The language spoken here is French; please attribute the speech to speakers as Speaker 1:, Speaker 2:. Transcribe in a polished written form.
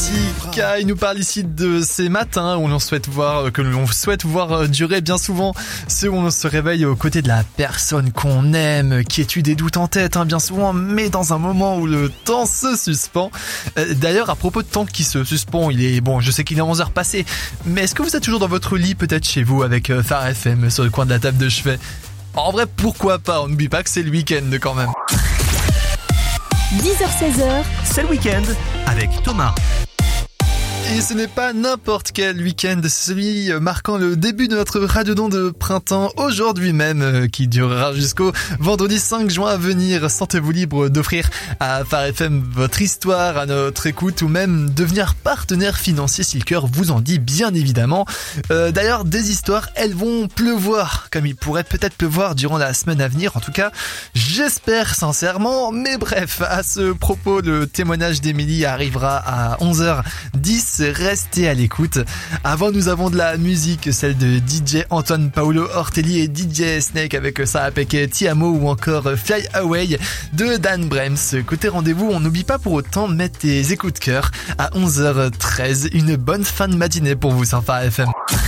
Speaker 1: Tika, il nous parle ici de ces matins où l'on souhaite voir durer bien souvent, ceux où on se réveille aux côtés de la personne qu'on aime, quiétude et doute en tête, bien souvent, mais dans un moment où le temps se suspend. D'ailleurs, à propos de temps qui se suspend, je sais qu'il est 11h passées, mais est-ce que vous êtes toujours dans votre lit, peut-être chez vous, avec Phare FM sur le coin de la table de chevet? En vrai, pourquoi pas? On n'oublie pas que c'est le week-end quand même.
Speaker 2: 10h-16h,
Speaker 3: c'est le week-end avec Thomas.
Speaker 1: Et ce n'est pas n'importe quel week-end, c'est celui marquant le début de notre radiodon de printemps, aujourd'hui même, qui durera jusqu'au vendredi 5 juin à venir. Sentez-vous libre d'offrir à Phare FM votre histoire à notre écoute ou même devenir partenaire financier si le cœur vous en dit, bien évidemment. D'ailleurs, des histoires, elles vont pleuvoir, comme il pourrait peut-être pleuvoir durant la semaine à venir. En tout cas, j'espère sincèrement. Mais bref, à ce propos, le témoignage d'Émilie arrivera à 11h10. Restez à l'écoute. Avant, nous avons de la musique, celle de DJ Antoine Paolo Ortelli et DJ Snake avec Sarah Peque, Tiamo ou encore Fly Away de Dan Brems. Côté rendez-vous, on n'oublie pas pour autant de mettre tes écoutes cœur à 11h13. Une bonne fin de matinée pour vous sur Phare FM.